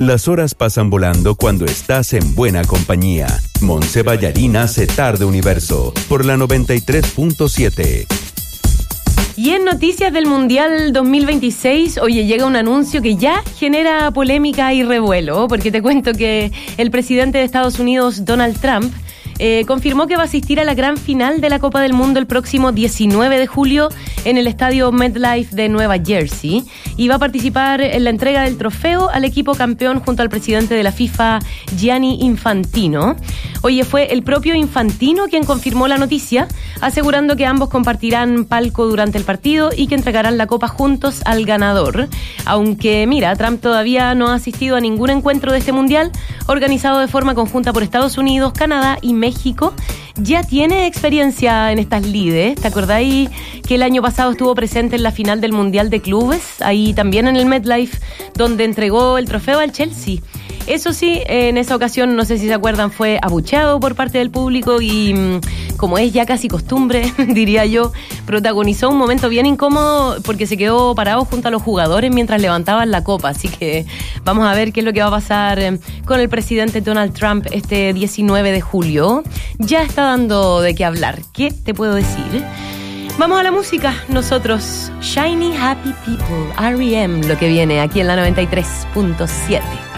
Las horas pasan volando cuando estás en buena compañía. Montse Ballarín hace Tarde Universo por la 93.7. Y en noticias del Mundial 2026, oye, llega un anuncio que ya genera polémica y revuelo, porque te cuento que el presidente de Estados Unidos, Donald Trump, confirmó que va a asistir a la gran final de la Copa del Mundo el próximo 19 de julio en el estadio MetLife de Nueva Jersey y va a participar en la entrega del trofeo al equipo campeón junto al presidente de la FIFA, Gianni Infantino. Oye, fue el propio Infantino quien confirmó la noticia, asegurando que ambos compartirán palco durante el partido y que entregarán la copa juntos al ganador. Aunque, mira, Trump todavía no ha asistido a ningún encuentro de este mundial organizado de forma conjunta por Estados Unidos, Canadá y México. Ya tiene experiencia en estas lides. ¿Te acordáis que el año pasado estuvo presente en la final del Mundial de Clubes? Ahí también en el MetLife, donde entregó el trofeo al Chelsea. Eso sí, en esa ocasión, no sé si se acuerdan, fue abucheado por parte del público y, como es ya casi costumbre, diría yo, protagonizó un momento bien incómodo porque se quedó parado junto a los jugadores mientras levantaban la copa. Así que vamos a ver qué es lo que va a pasar con el presidente Donald Trump este 19 de julio. Ya está dando de qué hablar. ¿Qué te puedo decir? Vamos a la música. Nosotros, Shiny Happy People, R.E.M., lo que viene aquí en la 93.7.